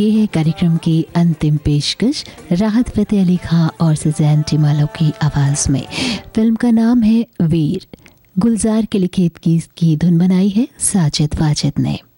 ये है कार्यक्रम की अंतिम पेशकश राहत फतेह अली खां और सुजैन टिमालो की आवाज में। फिल्म का नाम है वीर। गुलजार के लिखे गीत की धुन बनाई है साजिद वाजिद ने।